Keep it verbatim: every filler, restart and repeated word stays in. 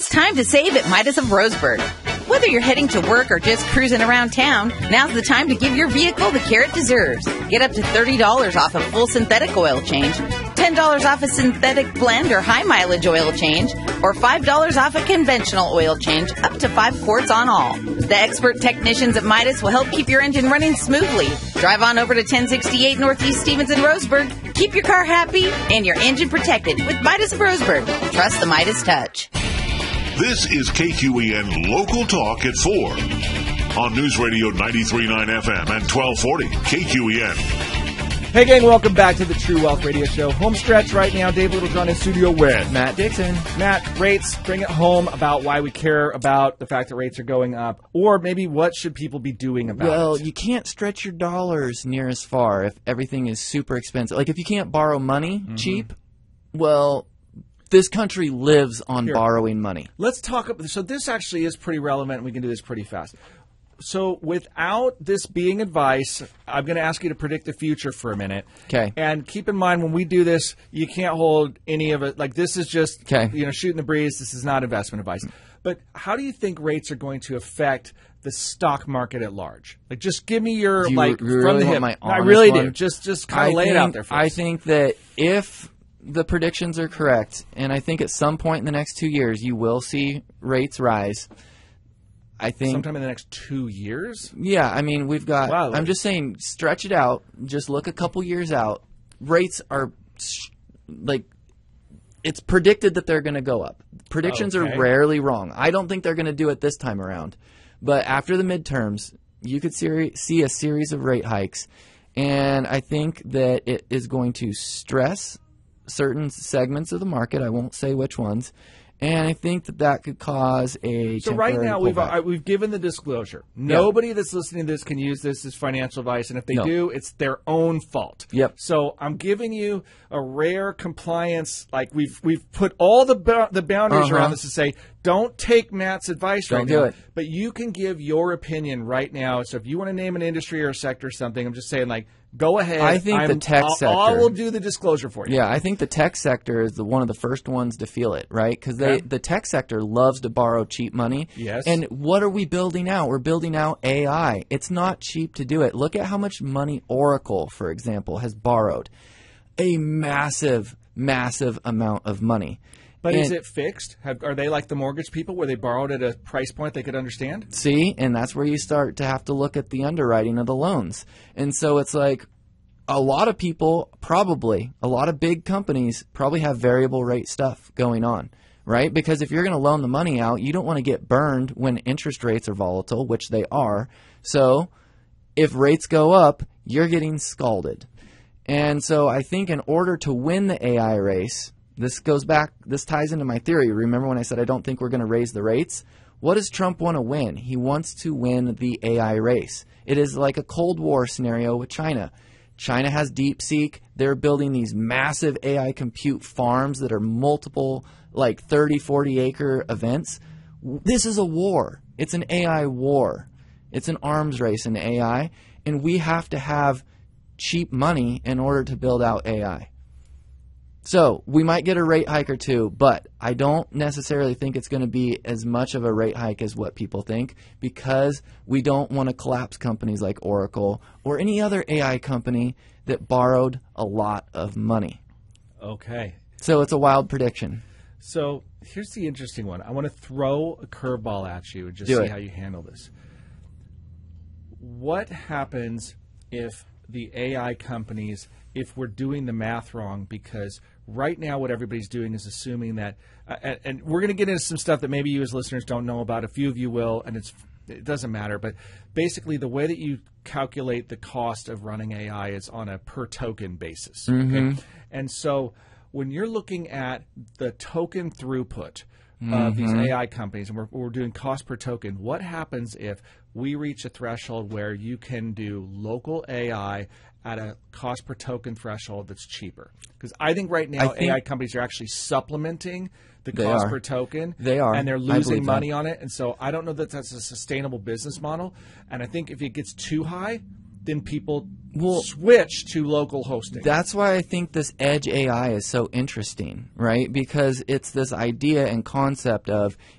time to save at Midas of Roseburg. Whether you're heading to work or just cruising around town, now's the time to give your vehicle the care it deserves. Get up to thirty dollars off a full synthetic oil change, ten dollars off a synthetic blend or high mileage oil change, or five dollars off a conventional oil change, up to five quarts on all. The expert technicians at Midas will help keep your engine running smoothly. Drive on over to ten sixty-eight Northeast Stevens in Roseburg. Keep your car happy and your engine protected with Midas of Roseburg. Trust the Midas touch. This is K Q E N Local Talk at four on News Radio ninety-three point nine F M and twelve forty K Q E N. Hey gang, welcome back to the True Wealth Radio Show. Home stretch right now. Dave Littlejohn in studio with Matt Dixon. Matt, rates, bring it home about why we care about the fact that rates are going up, or maybe what should people be doing about well, it? Well, you can't stretch your dollars near as far if everything is super expensive. Like if you can't borrow money mm-hmm. cheap, well, this country lives on Here. borrowing money. Let's talk about, so this actually is pretty relevant, and we can do this pretty fast. So without this being advice, I'm going to ask you to predict the future for a minute. Okay. And keep in mind, when we do this, you can't hold any of it. Like, this is just, okay. you know, shooting the breeze. This is not investment advice. But how do you think rates are going to affect the stock market at large? Like, just give me your, do you like, really from the want hip. my I really one? do. Just, just kind of lay think, it out there for us. I think that if the predictions are correct, and I think at some point in the next two years you will see rates rise. I think sometime in the next two years? Yeah, I mean, we've got wow. I'm just saying, stretch it out. Just look a couple years out. Rates are like, it's predicted that they're going to go up. Predictions okay. are rarely wrong. I don't think they're going to do it this time around. But after the midterms, you could see, see a series of rate hikes. And I think that it is going to stress certain segments of the market. I won't say which ones. And I think that that could cause a So right now we've pullback. uh, we've given the disclosure. Nobody yeah. that's listening to this can use this as financial advice, and if they no. do, it's their own fault. Yep. So I'm giving you a rare compliance. Like we've we've put all the ba- the boundaries uh-huh. around this to say, don't take Matt's advice don't right do now. It. But you can give your opinion right now. So if you want to name an industry or a sector or something, I'm just saying, like, go ahead. I think I'm, the tech I'll, sector. I will do the disclosure for you. Yeah, I think the tech sector is the, one of the first ones to feel it, right? Because they okay. the tech sector loves to borrow cheap money. Yes. And what are we building out? We're building out A I. It's not cheap to do it. Look at how much money Oracle, for example, has borrowed. A massive, massive amount of money. But and is it fixed? Have, are they like the mortgage people where they borrowed at a price point they could understand? See, and that's where you start to have to look at the underwriting of the loans. And so it's like a lot of people probably, a lot of big companies probably have variable rate stuff going on, right? Because if you're going to loan the money out, you don't want to get burned when interest rates are volatile, which they are. So if rates go up, you're getting scalded. And so I think in order to win the A I race, this goes back, this ties into my theory. Remember when I said I don't think we're going to raise the rates? What does Trump want to win? He wants to win the A I race. It is like a Cold War scenario with China. China has DeepSeek. They're building these massive A I compute farms that are multiple, like thirty, forty acre events. This is a war. It's an A I war. It's an arms race in A I. And we have to have cheap money in order to build out A I. So we might get a rate hike or two, but I don't necessarily think it's going to be as much of a rate hike as what people think, because we don't want to collapse companies like Oracle or any other A I company that borrowed a lot of money. Okay. So it's a wild prediction. So here's the interesting one. I want to throw a curveball at you and just Do see it. how you handle this. What happens if the A I companies, if we're doing the math wrong? Because right now what everybody's doing is assuming that, uh, and, and we're going to get into some stuff that maybe you as listeners don't know about. A few of you will, and it's it doesn't matter. But basically the way that you calculate the cost of running A I is on a per token basis. Mm-hmm. Okay? And so when you're looking at the token throughput Mm-hmm. of these A I companies, and we're, we're doing cost per token, what happens if we reach a threshold where you can do local A I at a cost per token threshold that's cheaper? Because I think right now I think A I companies are actually supplementing the They cost are. per token. They are. And they're I losing believe money that. on it. And so I don't know that that's a sustainable business model. And I think if it gets too high, then people Well, switch to local hosting. That's why I think this edge A I is so interesting, right? Because it's this idea and concept of